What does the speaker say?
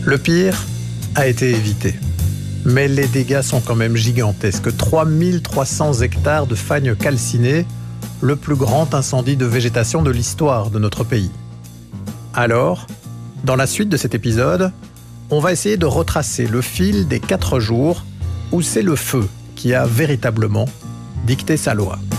Le pire a été évité. Mais les dégâts sont quand même gigantesques. 3300 hectares de fagnes calcinées, le plus grand incendie de végétation de l'histoire de notre pays. Alors, dans la suite de cet épisode, on va essayer de retracer le fil des 4 jours où c'est le feu qui a véritablement dicté sa loi.